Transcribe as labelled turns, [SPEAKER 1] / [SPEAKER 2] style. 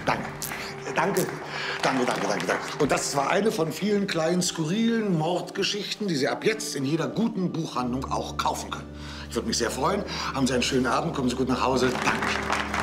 [SPEAKER 1] Danke. Danke. Und das war eine von vielen kleinen, skurrilen Mordgeschichten, die Sie ab jetzt in jeder guten Buchhandlung auch kaufen können. Ich würde mich sehr freuen. Haben Sie einen schönen Abend, kommen Sie gut nach Hause. Danke.